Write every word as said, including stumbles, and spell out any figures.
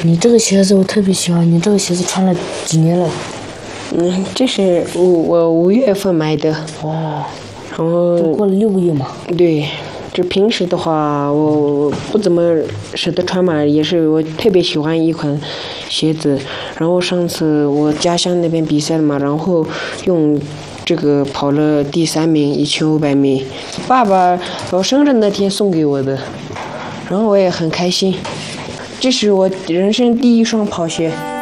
你这个鞋子我特别喜欢，你这个鞋子穿了几年了？ 嗯，这是五我五月份买的。 哦。 然后。 就过了六个月嘛。 对，这平时的话我不怎么舍得穿嘛，也是我特别喜欢一款鞋子。然后上次我家乡那边比赛嘛，然后用这个跑了第三名，一千五百米。爸爸我生日那天送给我的，然后我也很开心。这是我人生第一双跑鞋。